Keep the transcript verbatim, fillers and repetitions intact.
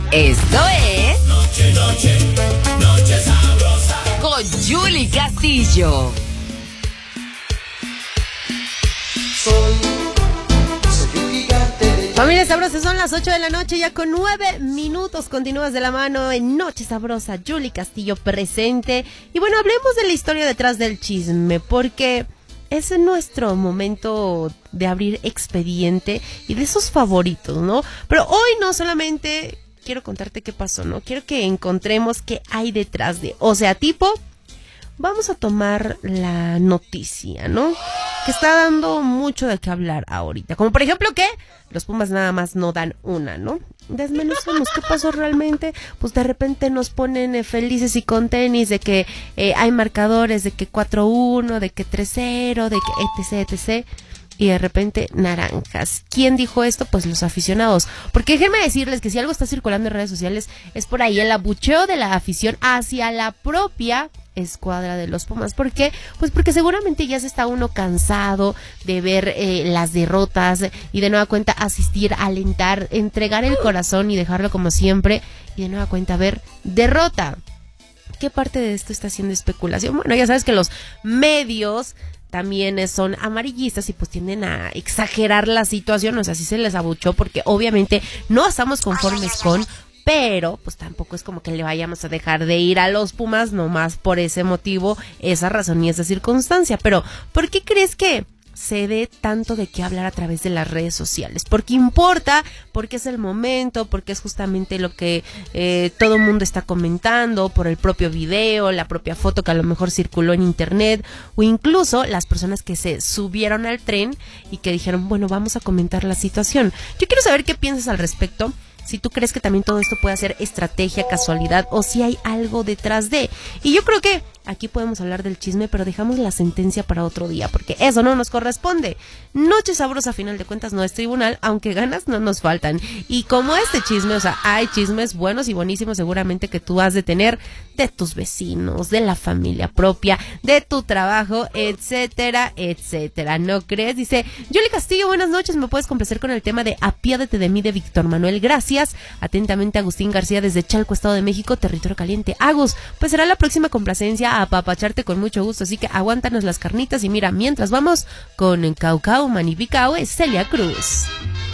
Esto es Noche, noche, noche sabrosa con Yuli Castillo. Soy, soy un gigante de... Familia Sabrosa, son las ocho de la noche, ya con nueve minutos. Continúas de la mano en Noche Sabrosa, Yuli Castillo presente. Y bueno, hablemos de la historia detrás del chisme, porque es nuestro momento de abrir expediente y de esos favoritos, ¿no? Pero hoy no solamente quiero contarte qué pasó, ¿no? Quiero que encontremos qué hay detrás de, o sea, tipo, vamos a tomar la noticia, ¿no? Que está dando mucho de qué hablar ahorita. Como por ejemplo que los Pumas nada más no dan una, ¿no? Desmenuzamos qué pasó realmente. Pues de repente nos ponen eh, felices y con tenis de que eh, hay marcadores, de que cuatro uno, de que tres cero, de que etc, etc. Y de repente naranjas. ¿Quién dijo esto? Pues los aficionados. Porque déjenme decirles que si algo está circulando en redes sociales es por ahí el abucheo de la afición hacia la propia escuadra de los Pumas. ¿Por qué? Pues porque seguramente ya se está uno cansado de ver eh, las derrotas y de nueva cuenta asistir, alentar, entregar el corazón y dejarlo como siempre y de nueva cuenta ver derrota. ¿Qué parte de esto está haciendo especulación? Bueno, ya sabes que los medios también son amarillistas y pues tienden a exagerar la situación, o sea, sí se les abuchó porque obviamente no estamos conformes con, pero pues tampoco es como que le vayamos a dejar de ir a los Pumas nomás por ese motivo, esa razón y esa circunstancia. Pero ¿por qué crees que se dé tanto de qué hablar a través de las redes sociales? Porque importa, porque es el momento, porque es justamente lo que eh, todo el mundo está comentando, por el propio video, la propia foto que a lo mejor circuló en internet, o incluso las personas que se subieron al tren y que dijeron, bueno, vamos a comentar la situación. Yo quiero saber qué piensas al respecto. Si tú crees que también todo esto puede ser estrategia, casualidad, o si hay algo detrás de. Y yo creo que aquí podemos hablar del chisme, pero dejamos la sentencia para otro día, porque eso no nos corresponde. Noche Sabrosa, a final de cuentas, no es tribunal, aunque ganas no nos faltan. Y como este chisme, o sea, hay chismes buenos y buenísimos seguramente que tú has de tener de tus vecinos, de la familia propia, de tu trabajo, etcétera, etcétera. ¿No crees? Dice, Yuli Castillo, buenas noches, ¿me puedes complacer con el tema de Apiádate de mí de Víctor Manuel? Gracias. Atentamente, Agustín García desde Chalco, Estado de México, territorio caliente. Agus, pues será la próxima complacencia a apapacharte con mucho gusto, así que aguántanos las carnitas y mira, mientras vamos con Caucao Manipicao, es Celia Cruz.